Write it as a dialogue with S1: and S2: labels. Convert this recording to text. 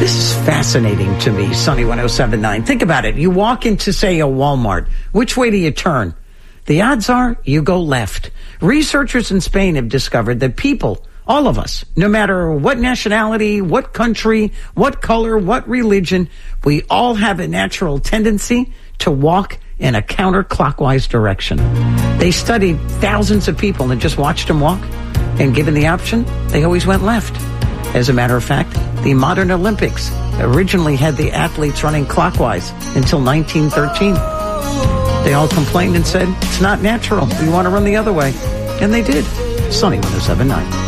S1: This is fascinating to me, Sunny 107.9. Think about it. You walk into, say, a Walmart. Which way do you turn? The odds are you go left. Researchers in Spain have discovered that people, all of us, no matter what nationality, what country, what color, what religion, we all have a natural tendency to walk in a counterclockwise direction. They studied thousands of people and just watched them walk, and given the option, they always went left. As a matter of fact, the modern Olympics originally had the athletes running clockwise until 1913. They all complained and said, it's not natural. We want to run the other way. And they did. Sunny 107.9.